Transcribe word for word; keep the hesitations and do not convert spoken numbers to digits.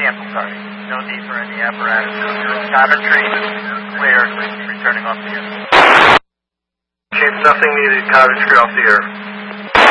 Cancel, sorry. No need for any apparatus. Coventry, clear, returning off the air. Cape, nothing needed, Coventry off the air.